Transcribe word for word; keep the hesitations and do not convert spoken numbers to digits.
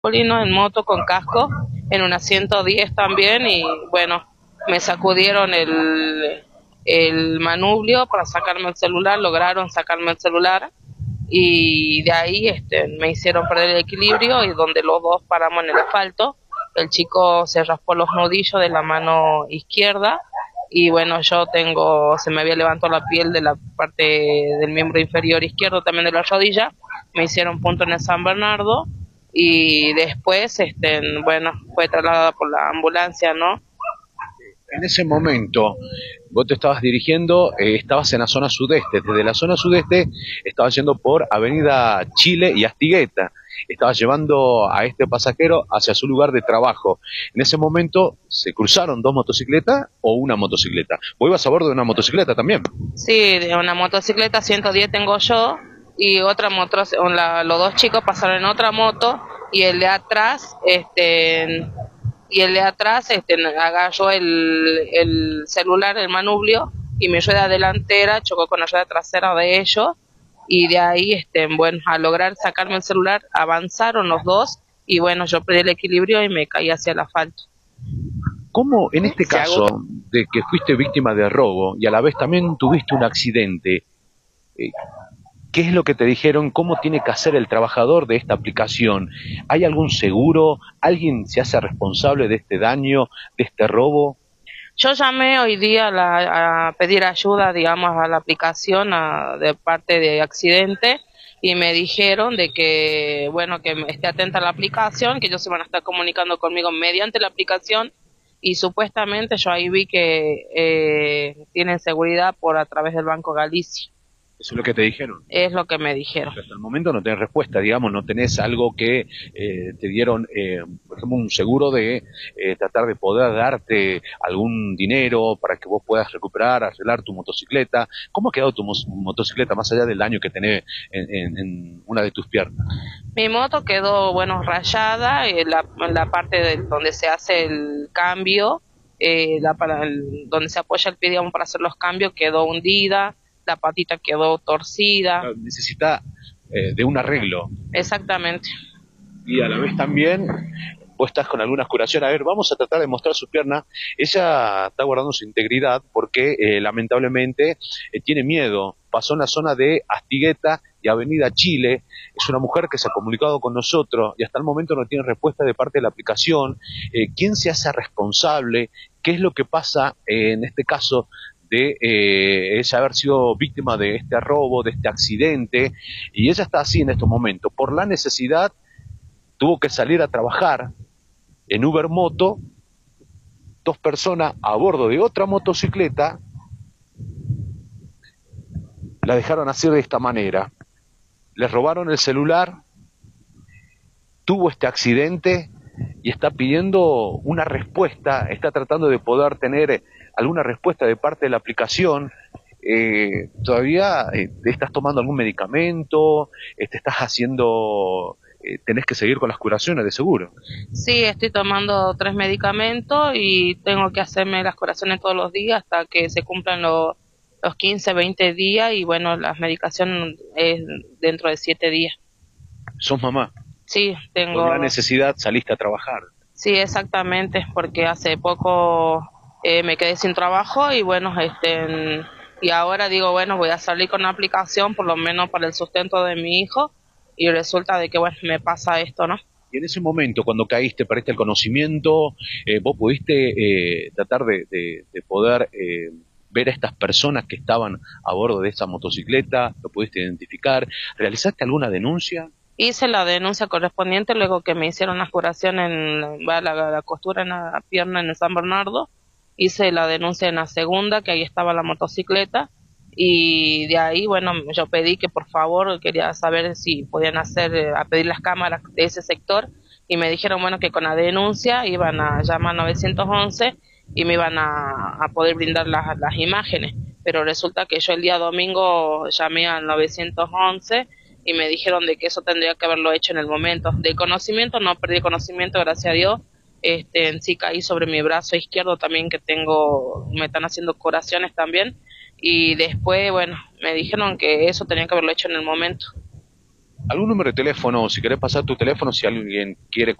Molino en moto con casco, en una ciento diez también, y bueno, me sacudieron el, el manubrio para sacarme el celular, lograron sacarme el celular, y de ahí este, me hicieron perder el equilibrio, y donde los dos paramos en el asfalto, el chico se raspó los nudillos de la mano izquierda, y bueno, yo tengo, se me había levantado la piel de la parte del miembro inferior izquierdo, también de la rodilla, me hicieron punto en el San Bernardo, y después, este, bueno, fue trasladada por la ambulancia, ¿no? En ese momento, vos te estabas dirigiendo, eh, estabas en la zona sudeste. Desde la zona sudeste estabas yendo por Avenida Chile y Astigueta. Estabas llevando a este pasajero hacia su lugar de trabajo. En ese momento, ¿se cruzaron dos motocicletas o una motocicleta? ¿Vos ibas a bordo de una motocicleta también? Sí, de una motocicleta ciento diez tengo yo, y otra moto, la, los dos chicos pasaron en otra moto, y el de atrás, este, y el de atrás, este, agarró el, el celular, el manubrio, y mi rueda delantera chocó con la rueda trasera de ellos, y de ahí, este, bueno, al lograr sacarme el celular, avanzaron los dos, y bueno, yo perdí el equilibrio y me caí hacia el asfalto. ¿Cómo en este caso de que fuiste víctima de robo y a la vez también tuviste un accidente, eh, qué es lo que te dijeron? ¿Cómo tiene que hacer el trabajador de esta aplicación? ¿Hay algún seguro? ¿Alguien se hace responsable de este daño, de este robo? Yo llamé hoy día a, la, a pedir ayuda, digamos, a la aplicación a, de parte de accidente, y me dijeron de que, bueno, que esté atenta a la aplicación, que ellos se van a estar comunicando conmigo mediante la aplicación, y supuestamente yo ahí vi que eh, tienen seguridad por a través del Banco Galicia. Eso es lo que te dijeron. Es lo que me dijeron. Pero hasta el momento no tenés respuesta, digamos, no tenés algo que eh, te dieron, eh, por ejemplo, un seguro de eh, tratar de poder darte algún dinero para que vos puedas recuperar, arreglar tu motocicleta. ¿Cómo ha quedado tu mo motocicleta más allá del daño que tenés en, en, en una de tus piernas? Mi moto quedó, bueno, rayada, en la, en la parte de donde se hace el cambio, eh, la, para el, donde se apoya el pie, digamos, para hacer los cambios, quedó hundida, la patita quedó torcida. Claro, necesita eh, de un arreglo. Exactamente. Y a la vez también vos estás con algunas curaciones. A ver, vamos a tratar de mostrar su pierna. Ella está guardando su integridad porque eh, lamentablemente eh, tiene miedo. Pasó en la zona de Astigueta y Avenida Chile. Es una mujer que se ha comunicado con nosotros y hasta el momento no tiene respuesta de parte de la aplicación. Eh, ¿Quién se hace responsable? ¿Qué es lo que pasa eh, en este caso de eh, ella haber sido víctima de este robo, de este accidente? Y ella está así en estos momentos. Por la necesidad tuvo que salir a trabajar en Uber Moto, dos personas a bordo de otra motocicleta, la dejaron hacer de esta manera. Les robaron el celular, tuvo este accidente y está pidiendo una respuesta, está tratando de poder tener alguna respuesta de parte de la aplicación. Eh, ¿Todavía eh, estás tomando algún medicamento? Eh, ¿Te estás haciendo... Eh, tenés que seguir con las curaciones de seguro? Sí, estoy tomando tres medicamentos y tengo que hacerme las curaciones todos los días hasta que se cumplan los, los quince, veinte días, y bueno, la medicación es dentro de siete días. ¿Sos mamá? Sí, tengo... Por la necesidad saliste a trabajar. Sí, exactamente, porque hace poco eh, me quedé sin trabajo, y bueno, este, y ahora digo, bueno, voy a salir con una aplicación por lo menos para el sustento de mi hijo, y resulta de que, bueno, me pasa esto, ¿no? Y en ese momento, cuando caíste, perdiste el conocimiento, eh, vos pudiste eh, tratar de, de, de poder eh, ver a estas personas que estaban a bordo de esa motocicleta, lo pudiste identificar, ¿realizaste alguna denuncia? Hice la denuncia correspondiente luego que me hicieron las curaciones en la, la, la costura en la pierna en el San Bernardo. Hice la denuncia en la segunda, que ahí estaba la motocicleta, y de ahí, bueno, yo pedí que por favor, quería saber si podían hacer, eh, a pedir las cámaras de ese sector, y me dijeron, bueno, que con la denuncia iban a llamar nueve once y me iban a, a poder brindar las, las imágenes, pero resulta que yo el día domingo llamé al nueve once y me dijeron de que eso tendría que haberlo hecho en el momento. De conocimiento no perdí conocimiento, gracias a Dios. Este, en sí caí sobre mi brazo izquierdo también, que tengo, me están haciendo curaciones también, y después, bueno, me dijeron que eso tenía que haberlo hecho en el momento. ¿Algún número de teléfono, si querés pasar tu teléfono, si alguien quiere